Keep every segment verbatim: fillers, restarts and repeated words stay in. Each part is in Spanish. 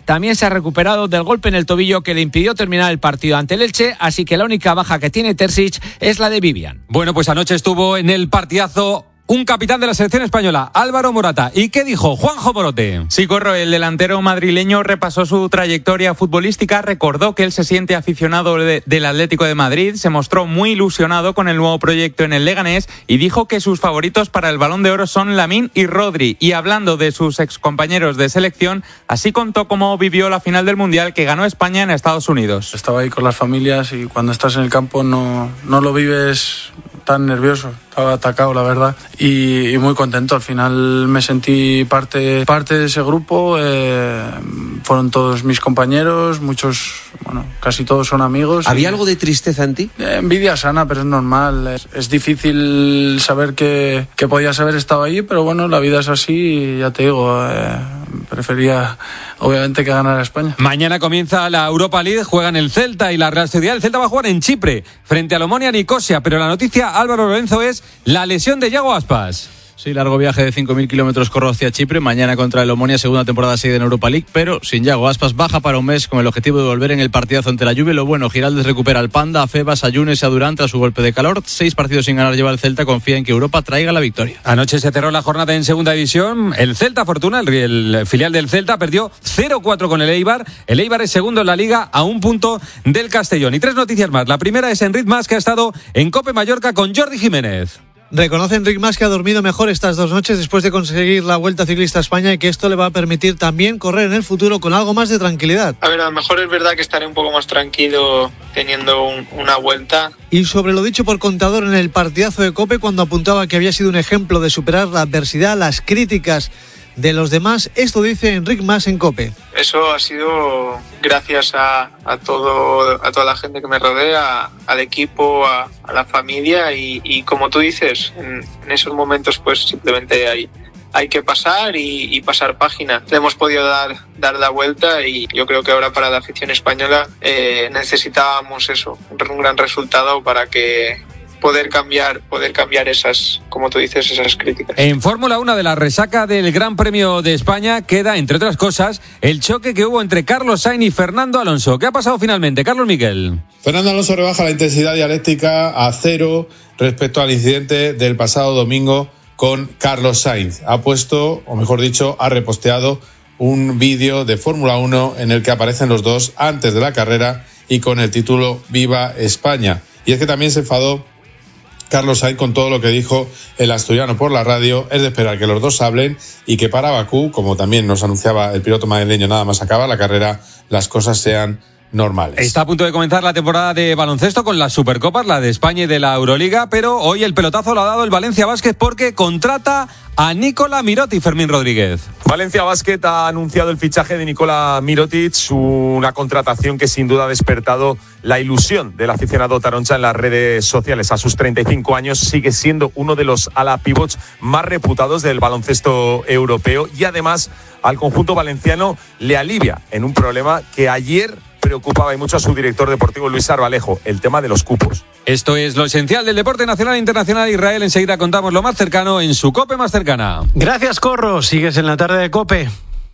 también se ha recuperado del golpe en el tobillo que le impidió terminar el partido ante el Elche, así que la única baja que tiene Terzic es la de Vivian. Bueno, pues anoche estuvo en el partidazo un capitán de la selección española, Álvaro Morata. ¿Y qué dijo Juanjo Morote? Sí, Corro, el delantero madrileño repasó su trayectoria futbolística, recordó que él se siente aficionado de, del Atlético de Madrid, se mostró muy ilusionado con el nuevo proyecto en el Leganés y dijo que sus favoritos para el Balón de Oro son Lamine y Rodri. Y hablando de sus excompañeros de selección, así contó cómo vivió la final del Mundial que ganó España en Estados Unidos. Estaba ahí con las familias y cuando estás en el campo no, no lo vives tan nervioso. Estaba atacado, la verdad, y, y muy contento. Al final me sentí parte, parte de ese grupo. Eh, fueron todos mis compañeros, muchos, bueno, casi todos son amigos. ¿Había y, algo de tristeza en ti? Eh, envidia sana, pero es normal. Es, es difícil saber que, que podías haber estado ahí, pero bueno, la vida es así y ya te digo, eh, prefería obviamente que ganara España. Mañana comienza la Europa League, juegan el Celta y la Real Sociedad. El Celta va a jugar en Chipre, frente al Omonia Nicosia, pero la noticia, Álvaro Lorenzo, es la lesión de Yago Aspas. Sí, largo viaje de cinco mil kilómetros corro hacia Chipre, mañana contra el Omonia, segunda temporada seguida en Europa League, pero sin Yago Aspas, baja para un mes con el objetivo de volver en el partidazo ante la Juve. Lo bueno, Giraldez recupera al Panda, a Febas, a Yunes y a Durán tras su golpe de calor. Seis partidos sin ganar lleva el Celta, confía en que Europa traiga la victoria. Anoche se cerró la jornada en segunda división. El Celta Fortuna, el, el filial del Celta, perdió cero cuatro con el Eibar. El Eibar es segundo en la Liga a un punto del Castellón. Y tres noticias más. La primera es Enric Mas, que ha estado en Cope Mallorca con Jordi Jiménez. Reconoce Enric Mas que ha dormido mejor estas dos noches después de conseguir la Vuelta Ciclista a España y que esto le va a permitir también correr en el futuro con algo más de tranquilidad. A ver, a lo mejor es verdad que estaré un poco más tranquilo teniendo un, una vuelta. Y sobre lo dicho por Contador en el partidazo de Cope, cuando apuntaba que había sido un ejemplo de superar la adversidad, las críticas de los demás, esto dice Enric Mas en Cope. Eso ha sido gracias a, a todo a toda la gente que me rodea, al equipo, a, a la familia y, y como tú dices, en, en esos momentos pues simplemente hay, hay que pasar y, y pasar página. Le hemos podido dar, dar la vuelta y yo creo que ahora para la afición española eh, necesitábamos eso, un gran resultado para que poder cambiar, poder cambiar esas, como tú dices, esas críticas. En Fórmula uno, de la resaca del Gran Premio de España queda, entre otras cosas, el choque que hubo entre Carlos Sainz y Fernando Alonso. ¿Qué ha pasado finalmente, Carlos Miguel? Fernando Alonso rebaja la intensidad dialéctica a cero respecto al incidente del pasado domingo con Carlos Sainz. Ha puesto, o mejor dicho, ha reposteado un vídeo de Fórmula uno en el que aparecen los dos antes de la carrera y con el título Viva España. Y es que también se enfadó Carlos Sainz con todo lo que dijo el asturiano por la radio. Es de esperar que los dos hablen y que para Bakú, como también nos anunciaba el piloto madrileño nada más acaba la carrera, las cosas sean normales. Está a punto de comenzar la temporada de baloncesto con las Supercopas, la de España y de la Euroliga, pero hoy el pelotazo lo ha dado el Valencia Basket porque contrata a Nikola Mirotic, Fermín Rodríguez. Valencia Basket ha anunciado el fichaje de Nikola Mirotic, una contratación que sin duda ha despertado la ilusión del aficionado taroncha en las redes sociales. A sus treinta y cinco años sigue siendo uno de los ala pivots más reputados del baloncesto europeo y además al conjunto valenciano le alivia en un problema que ayer preocupaba y mucho a su director deportivo Luis Arbalejo, el tema de los cupos. Esto es lo esencial del deporte nacional e internacional. Israel, enseguida contamos lo más cercano en su COPE más cercana. Gracias, Corro. Sigues en la tarde de COPE.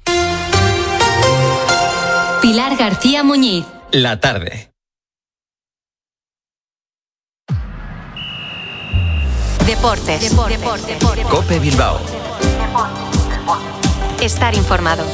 Pilar García Muñiz. La tarde. Deportes. Deportes. Deportes. Deportes. COPE Bilbao. Estar informado.